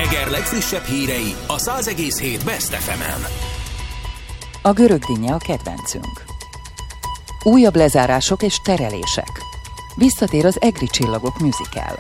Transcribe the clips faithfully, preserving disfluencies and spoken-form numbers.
Eger legfrissebb hírei a száz egész hét Best ef emen. A görög dinnye a kedvencünk. Újabb lezárások és terelések. Visszatér az Egri Csillagok musical.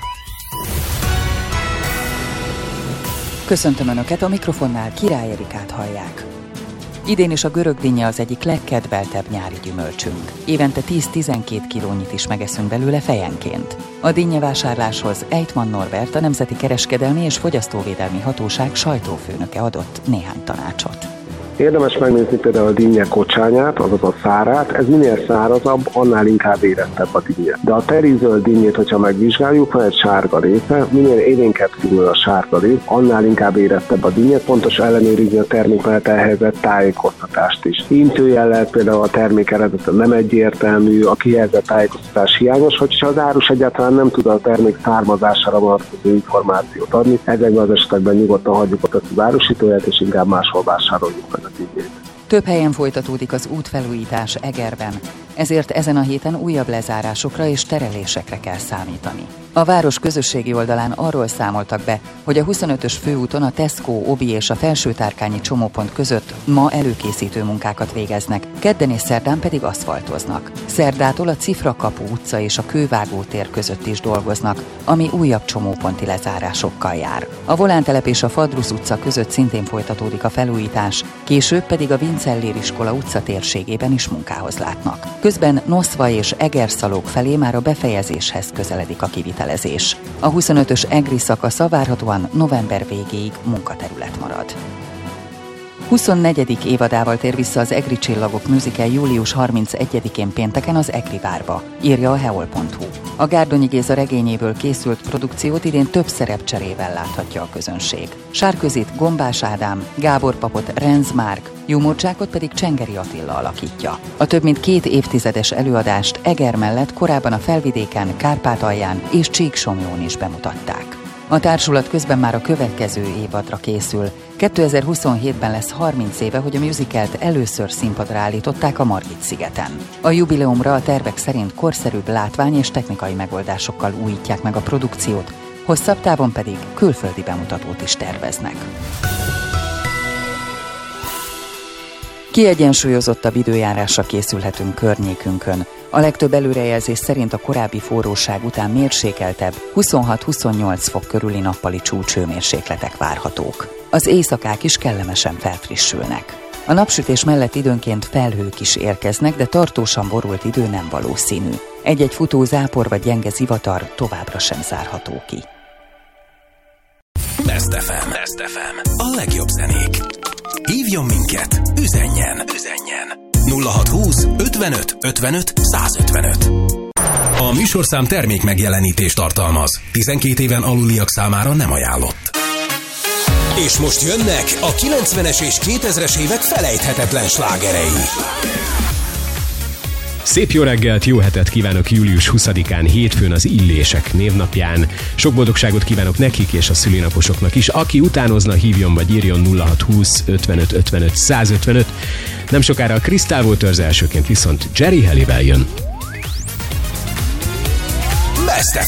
Köszöntöm Önöket, a mikrofonnál Király Erikát hallják. Idén is a görög dinnye az egyik legkedveltebb nyári gyümölcsünk. Évente tíz-tizenkét kilónyit is megeszünk belőle fejenként. A dinnyevásárláshoz Ejtman Norbert, a Nemzeti Kereskedelmi és Fogyasztóvédelmi Hatóság sajtófőnöke adott néhány tanácsot. Érdemes megnézni például a dinnye kocsányát, azaz a szárát. Ez minél szárazabb, annál inkább érettebb a dinnye. De a terizöld dinnyét, hogyha megvizsgáljuk, van egy sárga része, minél élénkebb színű a sárga rész, annál inkább érettebb a dinnye. Fontos ellenőrizni a termék mellett elhelyezett tájékoztatást is. Intőjellel például a termék eredete nem egyértelmű, a kihelyezett tájékoztatás hiányos, hogyha az árus egyáltalán nem tud a termék származására vonatkozó információt adni. Ezekben az esetekben nyugodtan hagyjuk ott az árusítóját, és inkább máshol vásároljuk meg. Több helyen folytatódik az útfelújítás Egerben, ezért ezen a héten újabb lezárásokra és terelésekre kell számítani. A város közösségi oldalán arról számoltak be, hogy a huszonötös főúton a Tesco, Obi és a Felsőtárkányi csomópont között ma előkészítő munkákat végeznek, kedden és szerdán pedig aszfaltoznak. Szerdától a Cifrakapu utca és a Kővágó tér között is dolgoznak, ami újabb csomóponti lezárásokkal jár. A Volántelep és a Fadrusz utca között szintén folytatódik a felújítás, később pedig a Vincellér iskola utca térségében is munkához látnak. Közben Noszva és Egerszalók felé már a befejezéshez közeledik a kivitelezés. A huszonötös Egri szakasza várhatóan november végéig munkaterület marad. huszonnegyedik évadával tér vissza az Egri Csillagok musical július harmincegyedikén pénteken az Egri várba, írja a heol pont hu. A Gárdonyi Géza regényéből készült produkciót idén több szerepcserével láthatja a közönség. Sárközit Gombás Ádám, Gábor Papot Renz Márk, Jumorcsákot pedig Csengeri Attila alakítja. A több mint két évtizedes előadást Eger mellett korábban a Felvidéken, Kárpátalján és Csíksomlyón is bemutatták. A társulat közben már a következő évadra készül. kétezer-huszonhétben lesz harminc éve, hogy a musicalt először színpadra állították a Margit-szigeten. A jubileumra a tervek szerint korszerűbb látvány és technikai megoldásokkal újítják meg a produkciót, hosszabb távon pedig külföldi bemutatót is terveznek. Kiegyensúlyozottabb időjárásra készülhetünk környékünkön. A legtöbb előrejelzés szerint a korábbi forróság után mérsékeltebb, huszonhat-huszonnyolc fok körüli nappali csúcshőmérsékletek várhatók. Az éjszakák is kellemesen felfrissülnek. A napsütés mellett időnként felhők is érkeznek, de tartósan borult idő nem valószínű. Egy-egy futó zápor vagy gyenge zivatar továbbra sem zárható ki. Best ef em. Best ef em. A legjobb zenék. Hívjon minket, üzenjen, üzenjen. nulla hatszázhúsz ötvenöt ötvenöt százötvenöt. A műsorszám termék megjelenítést tartalmaz. tizenkét éven aluliak számára nem ajánlott. És most jönnek a kilencvenes és kétezres évek felejthetetlen slágerei. Szép jó reggelt, jó hetet kívánok július huszadikán, hétfőn az Illések névnapján. Sok boldogságot kívánok nekik és a szülinaposoknak is. Aki utánozna, hívjon vagy írjon nulla hatszázhúsz ötvenöt ötvenöt százötvenöt. Nem sokára a Crystal Waters, elsőként viszont Jerry Halliwell jön. Best ef